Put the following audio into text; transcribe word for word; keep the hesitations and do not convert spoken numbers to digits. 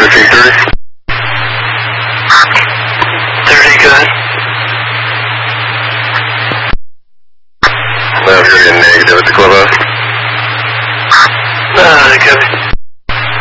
fifteen thirty. thirty, go ahead. Now you're getting negative at the clubhouse. Uh, copy.